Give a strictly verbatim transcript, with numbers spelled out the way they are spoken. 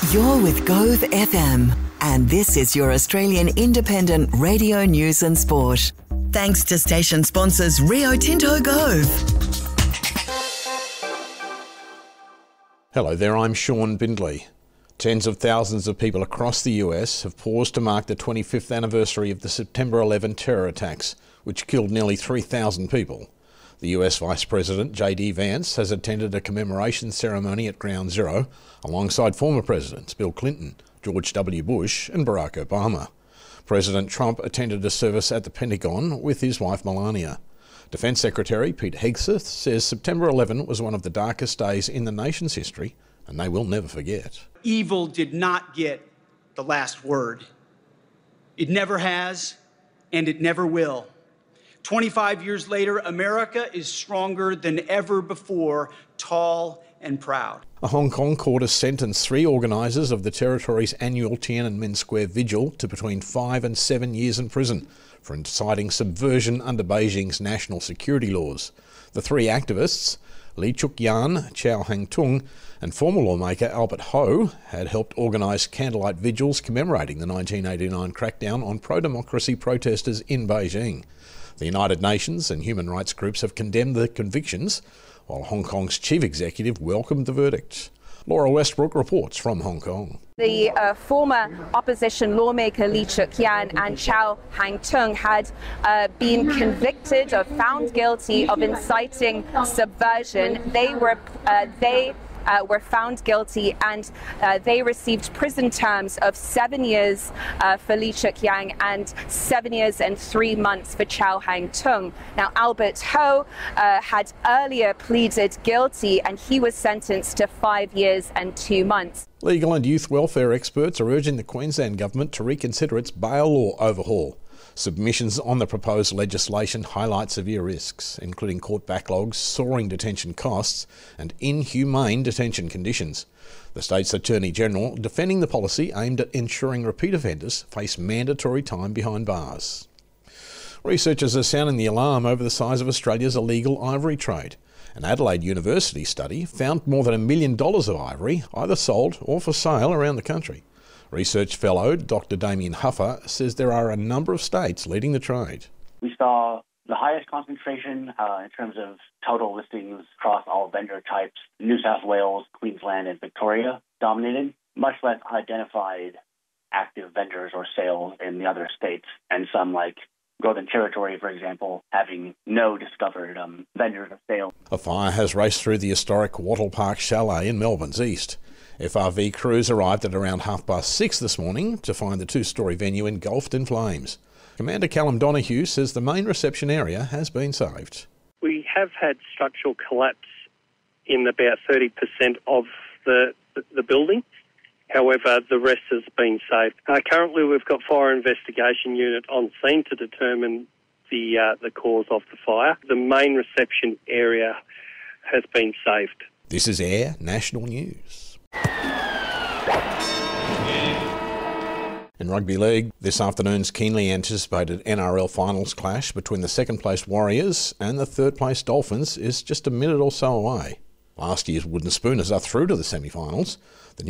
You're with Gove F M, and this is your Australian independent radio news and sport. Thanks to station sponsors Rio Tinto Gove. Hello there, I'm Sean Bindley. Tens of thousands of people across the U S have paused to mark the twenty-fifth anniversary of the September eleventh terror attacks, which killed nearly three thousand people. The U S Vice President J D Vance has attended a commemoration ceremony at Ground Zero alongside former Presidents Bill Clinton, George W. Bush and Barack Obama. President Trump attended a service at the Pentagon with his wife Melania. Defence Secretary Pete Hegseth says September eleventh was one of the darkest days in the nation's history, and they will never forget. Evil did not get the last word. It never has, and it never will. twenty-five years later, America is stronger than ever before, tall and proud. A Hong Kong court has sentenced three organisers of the territory's annual Tiananmen Square vigil to between five and seven years in prison for inciting subversion under Beijing's national security laws. The three activists, Lee Chuk-yan, Chow Hang-tung and former lawmaker Albert Ho, had helped organise candlelight vigils commemorating the nineteen eighty-nine crackdown on pro-democracy protesters in Beijing. The United Nations and human rights groups have condemned the convictions, while Hong Kong's chief executive welcomed the verdict. Laura Westbrook reports from Hong Kong. The uh, former opposition lawmaker Lee Chuk-yan and Chow Hang-tung had uh, been convicted or found guilty of inciting subversion. They were uh, they. Uh, were found guilty, and uh, they received prison terms of seven years uh, for Lee Chuk-yan and seven years and three months for Chow Hang-tung. Now, Albert Ho uh, had earlier pleaded guilty, and he was sentenced to five years and two months. Legal and youth welfare experts are urging the Queensland Government to reconsider its bail law overhaul. Submissions on the proposed legislation highlight severe risks, including court backlogs, soaring detention costs and inhumane detention conditions. The state's Attorney-General defending the policy aimed at ensuring repeat offenders face mandatory time behind bars. Researchers are sounding the alarm over the size of Australia's illegal ivory trade. An Adelaide University study found more than a million dollars of ivory either sold or for sale around the country. Research fellow Doctor Damien Huffer says there are a number of states leading the trade. We saw the highest concentration uh, in terms of total listings across all vendor types. New South Wales, Queensland and Victoria dominated, much less identified active vendors or sales in the other states, and some like Northern Territory, for example, having no discovered um, vendors or sales. A fire has raced through the historic Wattle Park Chalet in Melbourne's east. F R V crews arrived at around half past six this morning to find the two-storey venue engulfed in flames. Commander Callum Donoghue says the main reception area has been saved. We have had structural collapse in about thirty percent of the, the building. However, the rest has been saved. Uh, currently, we've got fire investigation unit on scene to determine the uh, the cause of the fire. The main reception area has been saved. This is Air National News. In rugby league, this afternoon's keenly anticipated N R L finals clash between the second-place Warriors and the third-place Dolphins is just a minute or so away. Last year's Wooden Spooners are through to the semi-finals. The